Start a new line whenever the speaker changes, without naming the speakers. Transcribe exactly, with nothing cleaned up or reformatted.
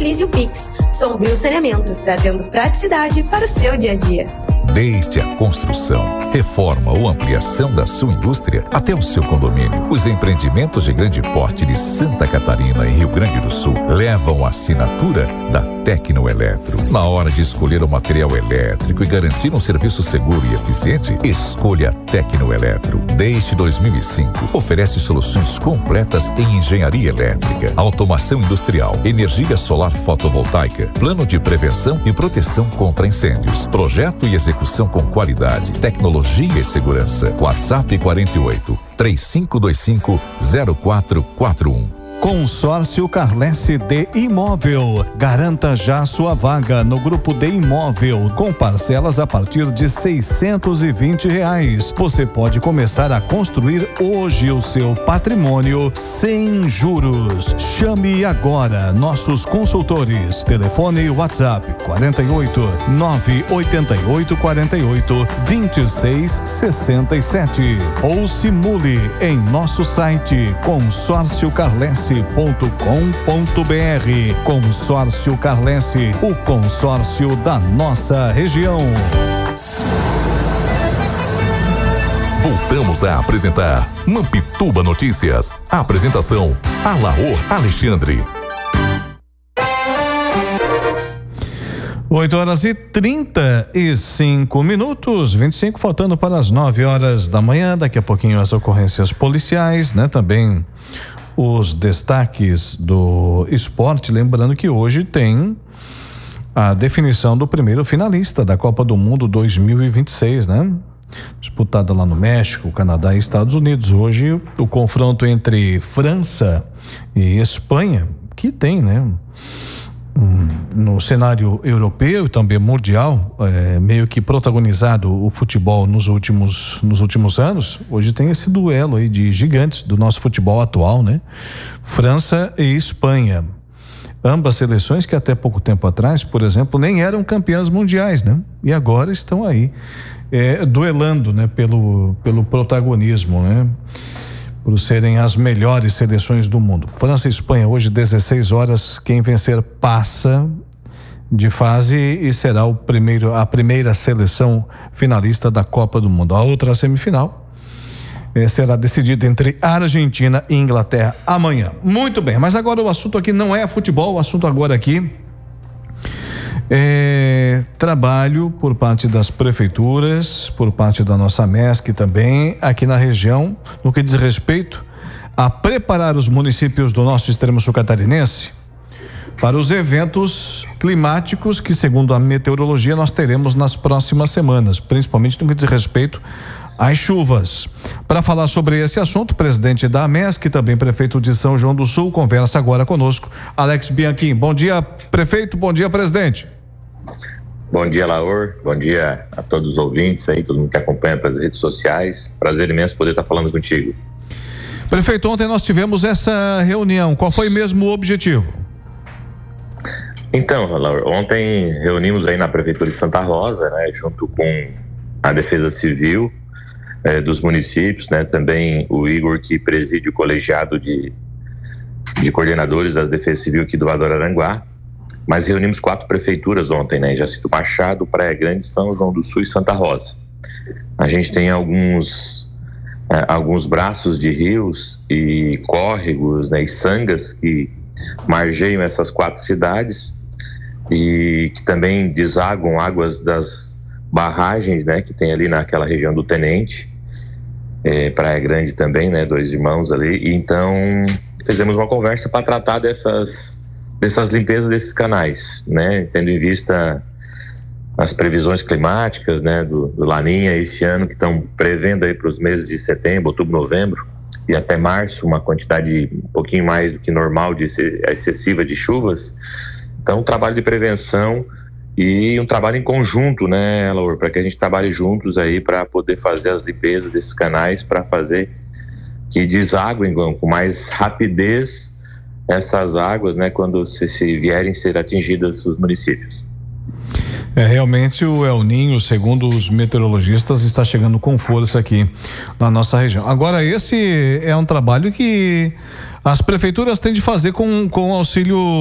utilize o Pix. Sombrio Saneamento, trazendo praticidade para o seu dia a dia.
Desde a construção, reforma ou ampliação da sua indústria até o seu condomínio, os empreendimentos de grande porte de Santa Catarina e Rio Grande do Sul levam a assinatura da Tecnoeletro. Na hora de escolher o material elétrico e garantir um serviço seguro e eficiente, escolha a Tecnoeletro. Desde dois mil e cinco, oferece soluções completas em engenharia elétrica, automação industrial, energia solar fotovoltaica, plano de prevenção e proteção contra incêndios, projeto e execução com qualidade, tecnologia e segurança. WhatsApp quarenta e oito, três cinco dois cinco, zero quatro quatro um.
Consórcio Carlesse de Imóvel. Garanta já sua vaga no grupo de imóvel com parcelas a partir de seiscentos e vinte reais. Você pode começar a construir hoje o seu patrimônio sem juros. Chame agora nossos consultores. Telefone e WhatsApp quarenta e oito, nove oito oito, quarenta e oito, vinte e seis sessenta e sete ou simule em nosso site consórcio carlesse ponto com ponto br. Consórcio Carlesse, o consórcio da nossa região.
Voltamos a apresentar Mampituba Notícias. A apresentação, Alaor Alexandre.
oito horas e trinta e cinco minutos, vinte e cinco faltando para as nove horas da manhã. Daqui a pouquinho as ocorrências policiais, né? Também os destaques do esporte, lembrando que hoje tem a definição do primeiro finalista da Copa do Mundo dois mil e vinte e seis, né? Disputada lá no México, Canadá e Estados Unidos. Hoje o confronto entre França e Espanha, que tem, né? Um, no cenário europeu e também mundial, é, meio que protagonizado o futebol nos últimos, nos últimos anos. Hoje tem esse duelo aí de gigantes do nosso futebol atual, né? França e Espanha. Ambas seleções que até pouco tempo atrás, por exemplo, nem eram campeãs mundiais, né? E agora estão aí é, duelando, né? Pelo, pelo protagonismo, né? Por serem as melhores seleções do mundo. França e Espanha hoje dezesseis horas, quem vencer passa de fase e será o primeiro, a primeira seleção finalista da Copa do Mundo. A outra semifinal eh, será decidida entre Argentina e Inglaterra amanhã. Muito bem, mas agora o assunto aqui não é futebol, o assunto agora aqui é trabalho por parte das prefeituras, por parte da nossa M E S C também, aqui na região, no que diz respeito a preparar os municípios do nosso extremo sul catarinense para os eventos climáticos que, segundo a meteorologia, nós teremos nas próximas semanas, principalmente no que diz respeito às chuvas. Para falar sobre esse assunto, o presidente da M E S C, também prefeito de São João do Sul, conversa agora conosco, Alex Bianchim. Bom dia, prefeito, bom dia, presidente.
Bom dia, Laor, bom dia a todos os ouvintes aí, todo mundo que acompanha pelas redes sociais. Prazer imenso poder estar falando contigo.
Prefeito, ontem nós tivemos essa reunião, qual foi mesmo o objetivo?
Então, Laor, ontem reunimos aí na Prefeitura de Santa Rosa, né, junto com a Defesa Civil eh, dos municípios, né, também o Igor, que preside o colegiado de, de coordenadores das Defesa Civil aqui do Araranguá. Mas reunimos quatro prefeituras ontem, né? Jacinto Machado, Praia Grande, São João do Sul e Santa Rosa. A gente tem alguns, eh, alguns braços de rios e córregos, né? E sangas que margeiam essas quatro cidades e que também desaguam águas das barragens, né? Que tem ali naquela região do Tenente, eh, Praia Grande também, né? Dois irmãos ali. E então, fizemos uma conversa para tratar dessas... dessas limpezas desses canais, né, tendo em vista as previsões climáticas, né, do, do Laninha esse ano, que estão prevendo aí para os meses de setembro, outubro, novembro e até março, uma quantidade um pouquinho mais do que normal de excessiva de chuvas. Então, um trabalho de prevenção e um trabalho em conjunto, né, Laura, para que a gente trabalhe juntos aí para poder fazer as limpezas desses canais, para fazer que desaguem com mais rapidez essas águas, né, quando se, se vierem ser atingidas os municípios.
É, realmente o El Ninho, segundo os meteorologistas, está chegando com força aqui na nossa região. Agora, esse é um trabalho que as prefeituras têm de fazer com, com auxílio